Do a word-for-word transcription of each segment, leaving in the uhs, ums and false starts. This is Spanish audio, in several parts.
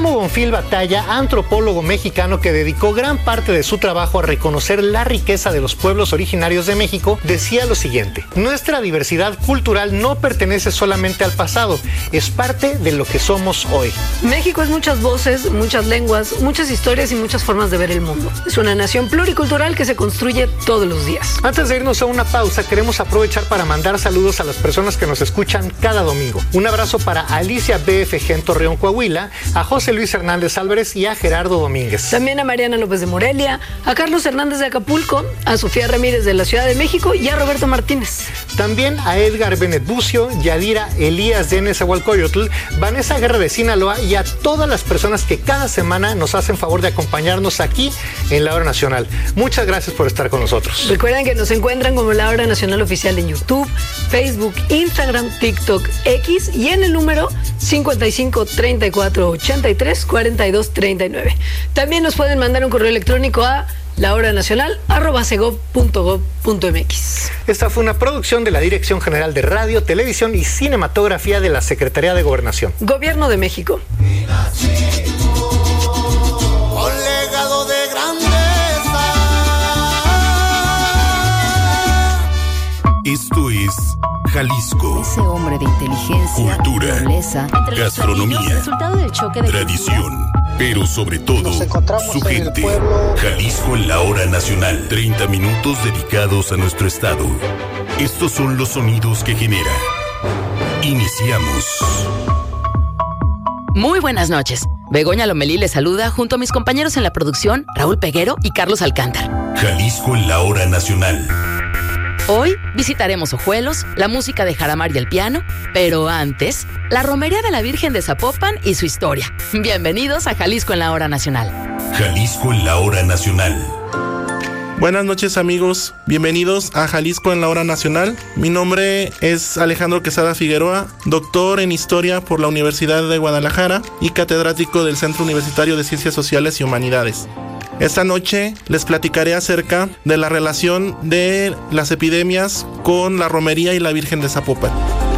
Guillermo Bonfil Batalla, antropólogo mexicano que dedicó gran parte de su trabajo a reconocer la riqueza de los pueblos originarios de México, decía lo siguiente: nuestra diversidad cultural no pertenece solamente al pasado, es parte de lo que somos hoy. México es muchas voces, muchas lenguas, muchas historias y muchas formas de ver el mundo. Es una nación pluricultural que se construye todos los días. Antes de irnos a una pausa, queremos aprovechar para mandar saludos a las personas que nos escuchan cada domingo. Un abrazo para Alicia B F G en Torreón, Coahuila, a José Luis Hernández Álvarez y a Gerardo Domínguez. También a Mariana López de Morelia, a Carlos Hernández de Acapulco, a Sofía Ramírez de la Ciudad de México y a Roberto Martínez. También a Edgar Benet Bucio, Yadira Elías de Nezahualcóyotl, Vanessa Guerra de Sinaloa y a todas las personas que cada semana nos hacen favor de acompañarnos aquí en La Hora Nacional. Muchas gracias por estar con nosotros. Recuerden que nos encuentran como La Hora Nacional Oficial en YouTube, Facebook, Instagram, TikTok, X y en el número cincuenta y cinco, treinta y cuatro, ochenta y tres, cuarenta y dos, treinta y nueve. También nos pueden mandar un correo electrónico a lahoranacional arroba segov punto gov punto mx. Esta fue una producción de la Dirección General de Radio, Televisión y Cinematografía de la Secretaría de Gobernación. Gobierno de México. Con legado de grandeza. Esto es Jalisco. Ese hombre de inteligencia, cultura, nobleza, gastronomía, resultado del choque de tradición, pero sobre todo su gente. Jalisco en la Hora Nacional. treinta minutos dedicados a nuestro estado. Estos son los sonidos que genera. Iniciamos. Muy buenas noches. Begoña Lomelí les saluda junto a mis compañeros en la producción, Raúl Peguero y Carlos Alcántar. Jalisco en la Hora Nacional. Hoy visitaremos Ojuelos, la música de Jaramar y el piano, pero antes, la romería de la Virgen de Zapopan y su historia. Bienvenidos a Jalisco en la Hora Nacional. Jalisco en la Hora Nacional. Buenas noches amigos, bienvenidos a Jalisco en la Hora Nacional. Mi nombre es Alejandro Quesada Figueroa, doctor en Historia por la Universidad de Guadalajara y catedrático del Centro Universitario de Ciencias Sociales y Humanidades. Esta noche les platicaré acerca de la relación de las epidemias con la romería y la Virgen de Zapopan.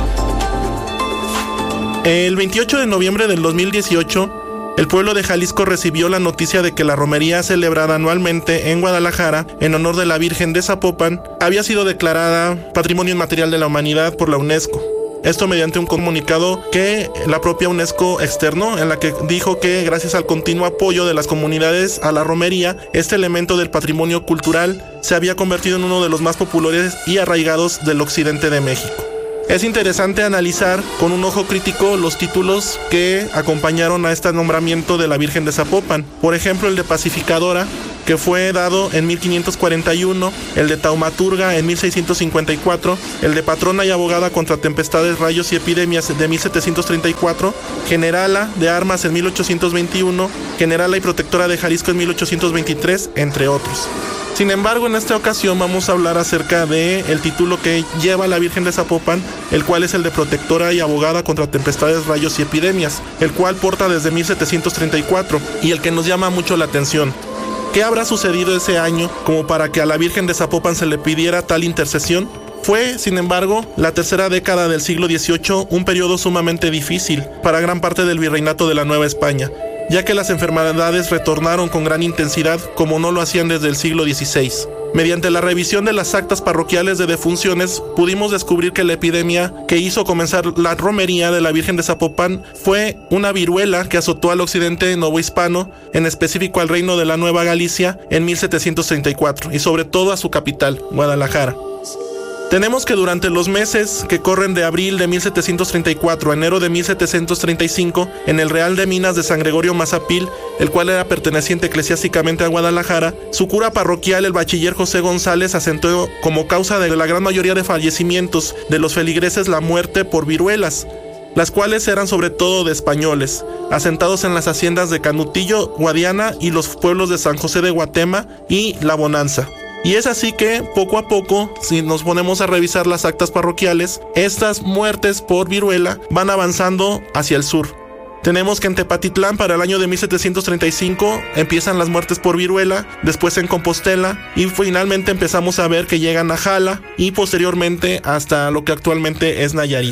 El veintiocho de noviembre del dos mil dieciocho, el pueblo de Jalisco recibió la noticia de que la romería celebrada anualmente en Guadalajara en honor de la Virgen de Zapopan había sido declarada Patrimonio Inmaterial de la Humanidad por la UNESCO. Esto mediante un comunicado que la propia UNESCO externó, en la que dijo que gracias al continuo apoyo de las comunidades a la romería, este elemento del patrimonio cultural se había convertido en uno de los más populares y arraigados del occidente de México. Es interesante analizar con un ojo crítico los títulos que acompañaron a este nombramiento de la Virgen de Zapopan. Por ejemplo, el de Pacificadora, que fue dado en mil quinientos cuarenta y uno, el de Taumaturga en mil seiscientos cincuenta y cuatro, el de Patrona y Abogada contra Tempestades, Rayos y Epidemias de mil setecientos treinta y cuatro, Generala de Armas en mil ochocientos veintiuno, Generala y Protectora de Jalisco en mil ochocientos veintitrés, entre otros. Sin embargo, en esta ocasión vamos a hablar acerca del título que lleva la Virgen de Zapopan, el cual es el de Protectora y Abogada contra Tempestades, Rayos y Epidemias, el cual porta desde mil setecientos treinta y cuatro y el que nos llama mucho la atención. ¿Qué habrá sucedido ese año como para que a la Virgen de Zapopan se le pidiera tal intercesión? Fue, sin embargo, la tercera década del siglo dieciocho un periodo sumamente difícil para gran parte del virreinato de la Nueva España, ya que las enfermedades retornaron con gran intensidad como no lo hacían desde el siglo dieciséis. Mediante la revisión de las actas parroquiales de defunciones, pudimos descubrir que la epidemia que hizo comenzar la romería de la Virgen de Zapopan fue una viruela que azotó al occidente novohispano, en específico al reino de la Nueva Galicia, en mil setecientos treinta y cuatro, y sobre todo a su capital, Guadalajara. Tenemos que durante los meses que corren de abril de mil setecientos treinta y cuatro a enero de mil setecientos treinta y cinco, en el Real de Minas de San Gregorio Mazapil, el cual era perteneciente eclesiásticamente a Guadalajara, su cura parroquial, el bachiller José González, asentó como causa de la gran mayoría de fallecimientos de los feligreses la muerte por viruelas, las cuales eran sobre todo de españoles, asentados en las haciendas de Canutillo, Guadiana y los pueblos de San José de Guatema y La Bonanza. Y es así que, poco a poco, si nos ponemos a revisar las actas parroquiales, estas muertes por viruela van avanzando hacia el sur. Tenemos que en Tepatitlán para el año de mil setecientos treinta y cinco empiezan las muertes por viruela, después en Compostela y finalmente empezamos a ver que llegan a Jala y posteriormente hasta lo que actualmente es Nayarit.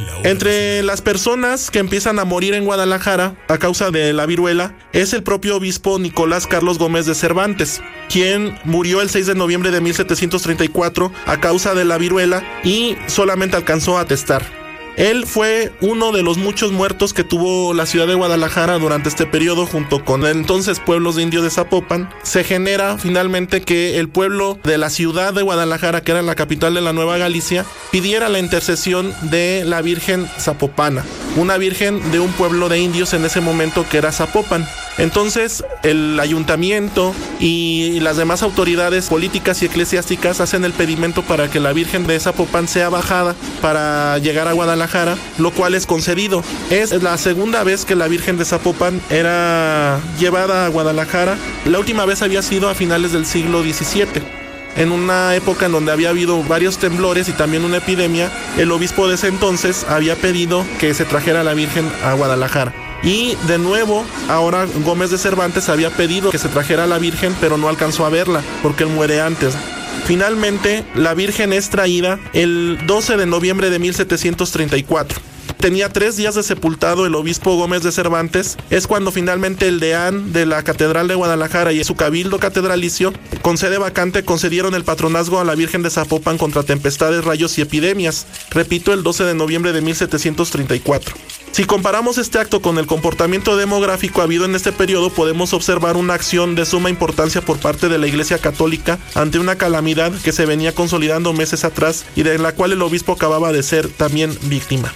Entre las personas que empiezan a morir en Guadalajara a causa de la viruela es el propio obispo Nicolás Carlos Gómez de Cervantes, quien murió el seis de noviembre de mil setecientos treinta y cuatro a causa de la viruela y solamente alcanzó a atestar. Él fue uno de los muchos muertos que tuvo la ciudad de Guadalajara durante este periodo junto con el entonces pueblos de indios de Zapopan. Se genera finalmente que el pueblo de la ciudad de Guadalajara, que era la capital de la Nueva Galicia, pidiera la intercesión de la Virgen Zapopana, una virgen de un pueblo de indios en ese momento que era Zapopan. Entonces el ayuntamiento y las demás autoridades políticas y eclesiásticas hacen el pedimento para que la Virgen de Zapopan sea bajada para llegar a Guadalajara, lo cual es concedido. Es la segunda vez que la Virgen de Zapopan era llevada a Guadalajara. La última vez había sido a finales del siglo diecisiete. En una época en donde había habido varios temblores y también una epidemia, el obispo de ese entonces había pedido que se trajera a la Virgen a Guadalajara. Y de nuevo, ahora Gómez de Cervantes había pedido que se trajera a la Virgen, pero no alcanzó a verla, porque él muere antes. Finalmente, la Virgen es traída el doce de noviembre de mil setecientos treinta y cuatro. Tenía tres días de sepultado el obispo Gómez de Cervantes. Es cuando finalmente el deán de la Catedral de Guadalajara y su cabildo catedralicio, con sede vacante, concedieron el patronazgo a la Virgen de Zapopan contra tempestades, rayos y epidemias. Repito, el doce de noviembre de mil setecientos treinta y cuatro. Si comparamos este acto con el comportamiento demográfico habido en este periodo, podemos observar una acción de suma importancia por parte de la Iglesia Católica ante una calamidad que se venía consolidando meses atrás y de la cual el obispo acababa de ser también víctima.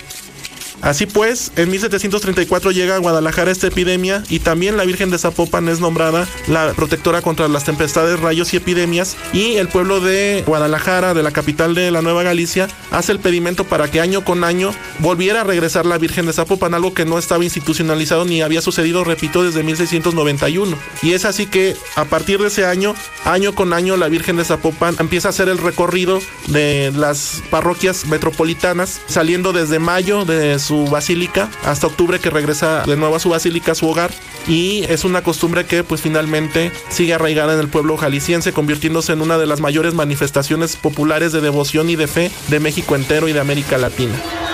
Así pues, en mil setecientos treinta y cuatro llega a Guadalajara esta epidemia y también la Virgen de Zapopan es nombrada la protectora contra las tempestades, rayos y epidemias, y el pueblo de Guadalajara, de la capital de la Nueva Galicia, hace el pedimento para que año con año volviera a regresar la Virgen de Zapopan, algo que no estaba institucionalizado ni había sucedido, repito, desde mil seiscientos noventa y uno. Y es así que a partir de ese año, año con año, la Virgen de Zapopan empieza a hacer el recorrido de las parroquias metropolitanas, saliendo desde mayo de su basílica hasta octubre, que regresa de nuevo a su basílica, a su hogar, y es una costumbre que pues finalmente sigue arraigada en el pueblo jalisciense, convirtiéndose en una de las mayores manifestaciones populares de devoción y de fe de México entero y de América Latina.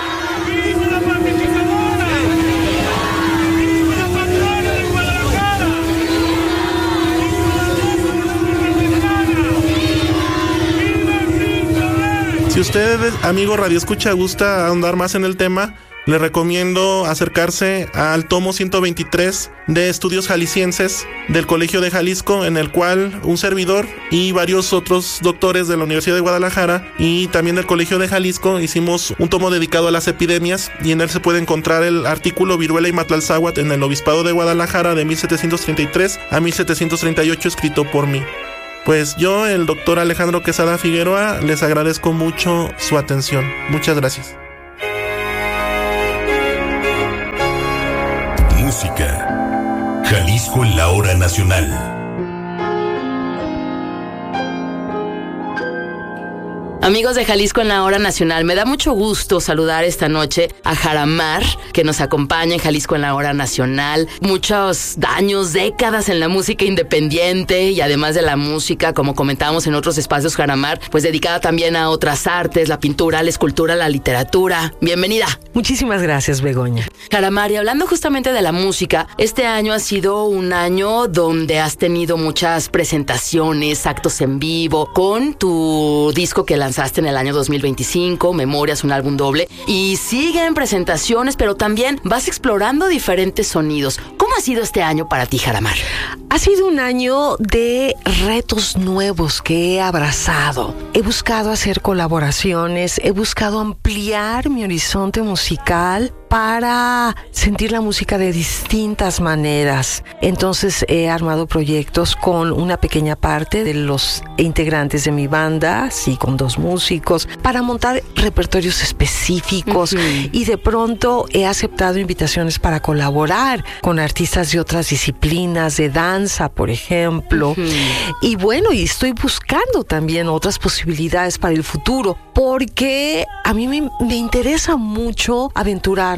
Si usted, amigo Radio Escucha, gusta ahondar más en el tema, le recomiendo acercarse al tomo ciento veintitrés de Estudios Jaliscienses del Colegio de Jalisco, en el cual un servidor y varios otros doctores de la Universidad de Guadalajara y también del Colegio de Jalisco hicimos un tomo dedicado a las epidemias, y en él se puede encontrar el artículo Viruela y Matlalzáhuatl en el Obispado de Guadalajara de mil setecientos treinta y tres a mil setecientos treinta y ocho, escrito por mí. Pues yo, el doctor Alejandro Quesada Figueroa, les agradezco mucho su atención. Muchas gracias. Música. Jalisco en la hora nacional. Amigos de Jalisco en la hora nacional, me da mucho gusto saludar esta noche a Jaramar, que nos acompaña en Jalisco en la hora nacional. Muchos años, décadas en la música independiente, y además de la música, como comentábamos en otros espacios, Jaramar, pues dedicada también a otras artes, la pintura, la escultura, la literatura. Bienvenida. Muchísimas gracias, Begoña. Jaramar, y hablando justamente de la música, este año ha sido un año donde has tenido muchas presentaciones, actos en vivo, con tu disco que lanzaste en el año dos mil veinticinco, Memorias, un álbum doble, y siguen presentaciones, pero también vas explorando diferentes sonidos. ¿Cómo ha sido este año para ti, Jaramar? Ha sido un año de retos nuevos que he abrazado. He buscado hacer colaboraciones, he buscado ampliar mi horizonte musical para sentir la música de distintas maneras. Entonces he armado proyectos con una pequeña parte de los integrantes de mi banda, sí, con dos músicos, para montar repertorios específicos, uh-huh. y de pronto he aceptado invitaciones para colaborar con artistas de otras disciplinas, de danza, por ejemplo. Uh-huh. Y bueno, y estoy buscando también otras posibilidades para el futuro, porque a mí me, me interesa mucho aventurarme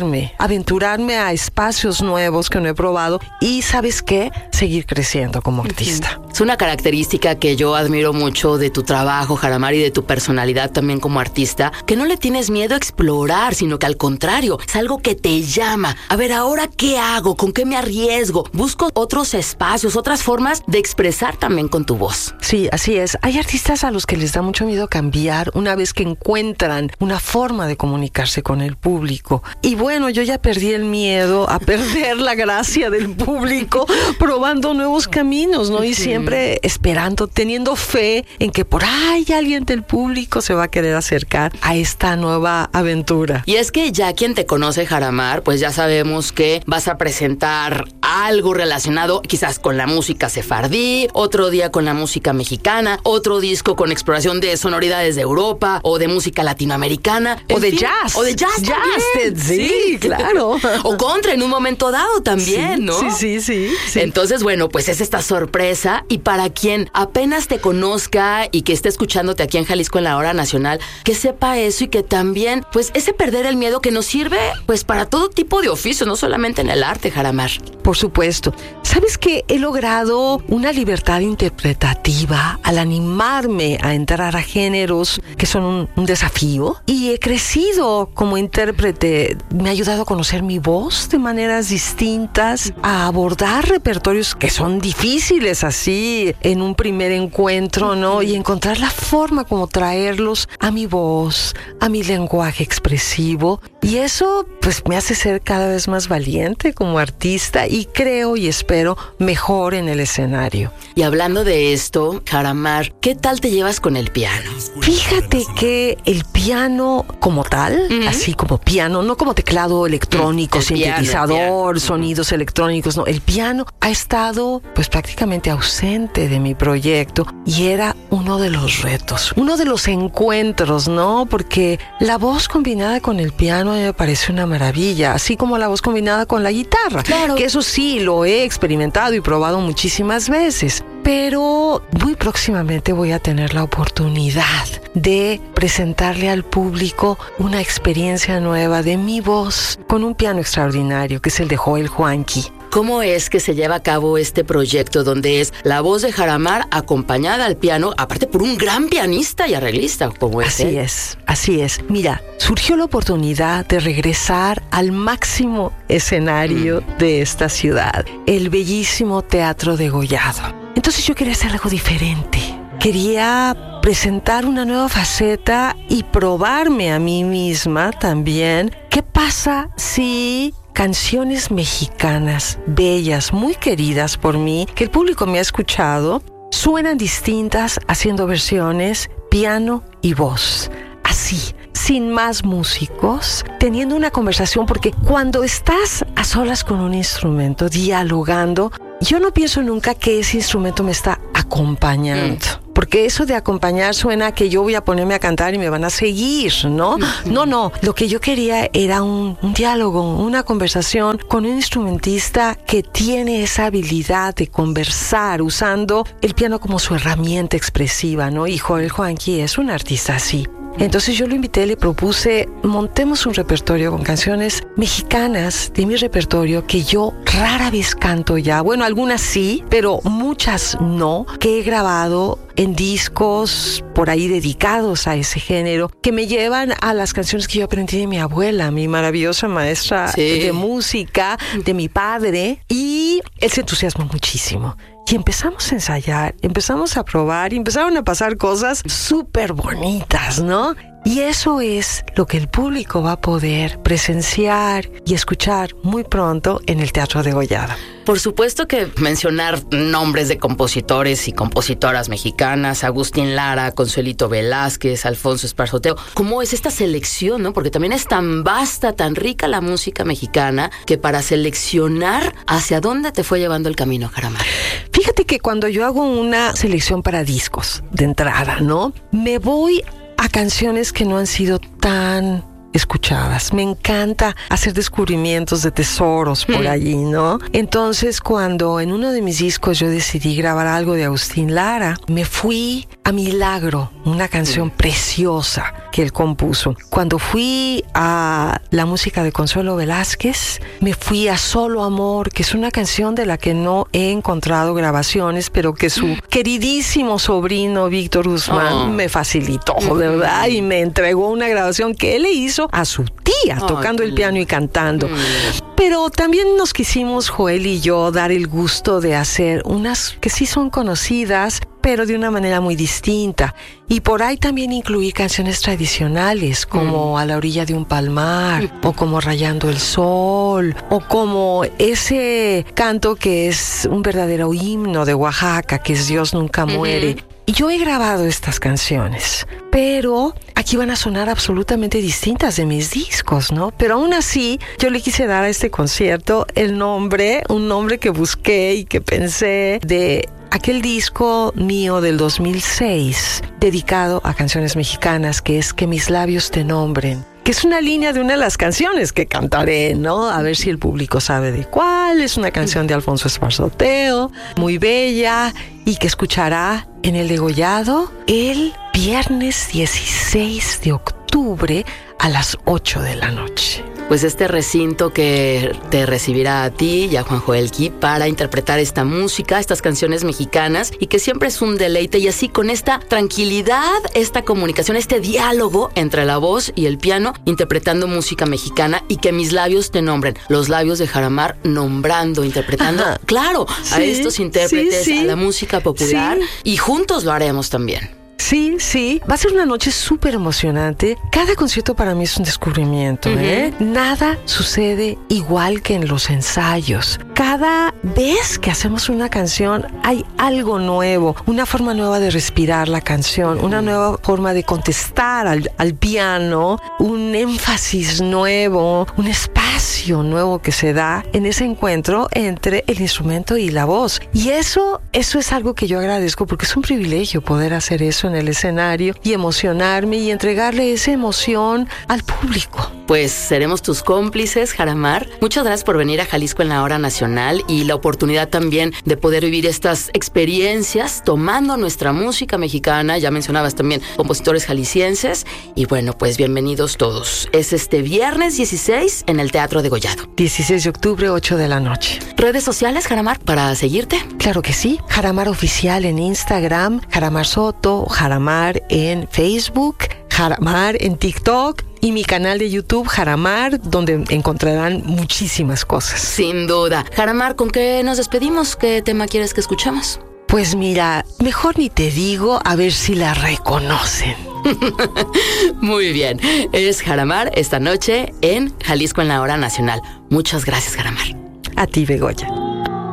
aventurarme, aventurarme a espacios nuevos que no he probado y, ¿sabes qué? Seguir creciendo como artista. Es una característica que yo admiro mucho de tu trabajo, Jaramar, y de tu personalidad también como artista, que no le tienes miedo a explorar, sino que al contrario, es algo que te llama. A ver, ¿ahora qué hago? ¿Con qué me arriesgo? Busco otros espacios, otras formas de expresar también con tu voz. Sí, así es. Hay artistas a los que les da mucho miedo cambiar una vez que encuentran una forma de comunicarse con el público. Y bueno, yo ya perdí el miedo a perder la gracia del público probando nuevos caminos, ¿no? Y siempre esperando, teniendo fe en que por ahí alguien del público se va a querer acercar a esta nueva aventura. Y es que ya quien te conoce, Jaramar, pues ya sabemos que vas a presentar algo relacionado quizás con la música sefardí, otro día con la música mexicana, otro disco con exploración de sonoridades de Europa o de música latinoamericana. O de fin, jazz. O de jazz Jazz, también. sí, sí, claro. O contra en un momento dado también, sí, ¿no? Sí, sí, sí, sí. Entonces, bueno, pues es esta sorpresa, y para quien apenas te conozca y que esté escuchándote aquí en Jalisco en la Hora Nacional, que sepa eso y que también, pues ese perder el miedo que nos sirve pues para todo tipo de oficio, no solamente en el arte, Jaramar. Por supuesto. ¿Sabes que he logrado una libertad interpretativa al animarme a entrar a géneros que son un, un desafío? Y he crecido como intérprete. Me ha ayudado a conocer mi voz de maneras distintas, a abordar repertorios que son difíciles así en un primer encuentro, ¿no? Y encontrar la forma como traerlos a mi voz, a mi lenguaje expresivo. Y eso pues me hace ser cada vez más valiente como artista y creo y espero mejor en el escenario. Y hablando de esto, Jaramar, ¿qué tal te llevas con el piano? Fíjate que el piano como tal, uh-huh. así como piano, no como teclado electrónico, el sintetizador, piano, piano. sonidos uh-huh. electrónicos, no, el piano ha estado pues prácticamente ausente de mi proyecto y era uno de los retos, uno de los encuentros, ¿no? Porque la voz combinada con el piano me parece una maravilla, así como la voz combinada con la guitarra, claro. que eso sí lo he experimentado y probado muchísimas veces. Pero muy próximamente voy a tener la oportunidad de presentarle al público una experiencia nueva de mi voz con un piano extraordinario que es el de Joel Juanqui. ¿Cómo es que se lleva a cabo este proyecto donde es la voz de Jaramar acompañada al piano, aparte por un gran pianista y arreglista como es? Así es, así es. Mira, surgió la oportunidad de regresar al máximo escenario mm. de esta ciudad, el bellísimo Teatro Degollado. Entonces yo quería hacer algo diferente. Quería presentar una nueva faceta y probarme a mí misma también. ¿Qué pasa si canciones mexicanas bellas, muy queridas por mí, que el público me ha escuchado, suenan distintas haciendo versiones piano y voz? Así, sin más músicos, teniendo una conversación, porque cuando estás a solas con un instrumento, dialogando, yo no pienso nunca que ese instrumento me está acompañando. Mm. Porque eso de acompañar suena que yo voy a ponerme a cantar y me van a seguir, ¿no? Mm-hmm. No, no. Lo que yo quería era un, un diálogo, una conversación con un instrumentista que tiene esa habilidad de conversar usando el piano como su herramienta expresiva, ¿no? Y Joel Juanqui es un artista así. Entonces yo lo invité, le propuse, montemos un repertorio con canciones mexicanas de mi repertorio que yo rara vez canto ya. Bueno, algunas sí, pero muchas no, que he grabado en discos por ahí dedicados a ese género, que me llevan a las canciones que yo aprendí de mi abuela, mi maravillosa maestra sí. de música, de mi padre, y él se entusiasmó muchísimo. Y empezamos a ensayar, empezamos a probar y empezaron a pasar cosas súper bonitas, ¿no? Y eso es lo que el público va a poder presenciar y escuchar muy pronto en el Teatro Degollado. Por supuesto que mencionar nombres de compositores y compositoras mexicanas, Agustín Lara, Consuelito Velázquez, Alfonso Esparzoteo. ¿Cómo es esta selección, no? Porque también es tan vasta, tan rica la música mexicana, que para seleccionar hacia dónde te fue llevando el camino, Jaramar. Fíjate que cuando yo hago una selección para discos de entrada, ¿no? Me voy a canciones que no han sido tan escuchadas. Me encanta hacer descubrimientos de tesoros por allí, ¿no? Entonces, cuando en uno de mis discos yo decidí grabar algo de Agustín Lara, me fui a Milagro, una canción preciosa que él compuso. Cuando fui a la música de Consuelo Velázquez, me fui a Solo Amor, que es una canción de la que no he encontrado grabaciones, pero que su queridísimo sobrino Víctor Guzmán oh. me facilitó, ¿verdad? Y me entregó una grabación que él le hizo a su tía, oh, tocando el piano y cantando. Pero también nos quisimos, Joel y yo, dar el gusto de hacer unas que sí son conocidas, pero de una manera muy distinta. Y por ahí también incluí canciones tradicionales, como mm. A la orilla de un palmar, o como Rayando el sol, o como ese canto que es un verdadero himno de Oaxaca, que es Dios nunca muere. Uh-huh. Y yo he grabado estas canciones, pero aquí van a sonar absolutamente distintas de mis discos, ¿no? Pero aún así, yo le quise dar a este concierto el nombre, un nombre que busqué y que pensé de aquel disco mío del dos mil seis, dedicado a canciones mexicanas, que es Que mis labios te nombren, que es una línea de una de las canciones que cantaré, ¿no? A ver si el público sabe de cuál. Es una canción de Alfonso Esparzoteo, muy bella, y que escuchará en el degollado el viernes dieciséis de octubre a las ocho de la noche. Pues este recinto que te recibirá a ti y a Juan Joel Key para interpretar esta música, estas canciones mexicanas, y que siempre es un deleite, y así con esta tranquilidad, esta comunicación, este diálogo entre la voz y el piano, interpretando música mexicana, y que mis labios te nombren, los labios de Jaramar nombrando, interpretando, Ajá. claro, sí, a estos intérpretes, sí, sí. a la música popular, sí. y juntos lo haremos también. Sí, sí. Va a ser una noche súper emocionante. Cada concierto para mí es un descubrimiento, uh-huh. ¿eh? Nada sucede igual que en los ensayos. Cada vez que hacemos una canción hay algo nuevo, una forma nueva de respirar la canción, uh-huh. una nueva forma de contestar al, al piano, un énfasis nuevo, un espacio nuevo que se da en ese encuentro entre el instrumento y la voz. Y eso, eso es algo que yo agradezco, porque es un privilegio poder hacer eso en el escenario y emocionarme y entregarle esa emoción al público. Pues seremos tus cómplices, Jaramar. Muchas gracias por venir a Jalisco en la Hora Nacional, y la oportunidad también de poder vivir estas experiencias tomando nuestra música mexicana. Ya mencionabas también compositores jaliscienses, y bueno, pues bienvenidos todos. Es este viernes dieciséis en el Teatro Degollado. dieciséis de octubre, ocho de la noche. ¿Redes sociales, Jaramar, para seguirte? Claro que sí. Jaramar Oficial en Instagram, Jaramar Soto, Jaramar en Facebook, Jaramar en TikTok, y mi canal de YouTube, Jaramar, donde encontrarán muchísimas cosas. Sin duda. Jaramar, ¿con qué nos despedimos? ¿Qué tema quieres que escuchemos? Pues mira, mejor ni te digo, a ver si la reconocen. Muy bien. Es Jaramar esta noche en Jalisco en la Hora Nacional. Muchas gracias, Jaramar. A ti, Begoña.